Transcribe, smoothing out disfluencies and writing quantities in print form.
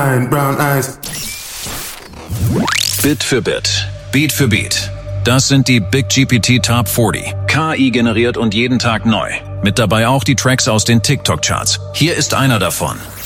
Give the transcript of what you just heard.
brown eyes. Bit für Bit, Beat für Beat. Das sind die Big GPT Top 40. KI generiert und jeden Tag neu. Mit dabei auch die Tracks aus den TikTok-Charts. Hier ist einer davon.